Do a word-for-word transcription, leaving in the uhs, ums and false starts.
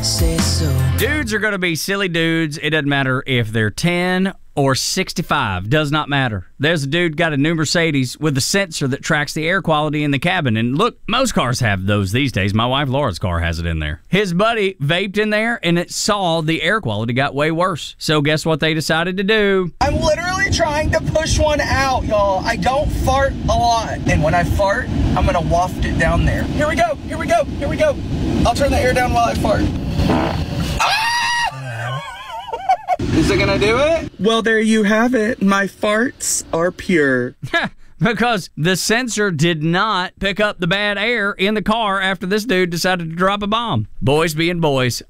say so. Dudes are going to be silly dudes. It doesn't matter if they're ten or sixty-five. Does not matter. There's a dude got a new Mercedes with a sensor that tracks the air quality in the cabin. And look, most cars have those these days. My wife Laura's car has it in there. His buddy vaped in there, and it saw the air quality got way worse. So guess what they decided to do? I'm literally trying to push one out, y'all. I don't fart a lot. And when I fart, I'm going to waft it down there. Here we go. Here we go. Here we go. I'll turn the air down while I fart. Ah! Is it gonna do it? Well, there you have it. My farts are pure. Because the sensor did not pick up the bad air in the car after this dude decided to drop a bomb. Boys being boys.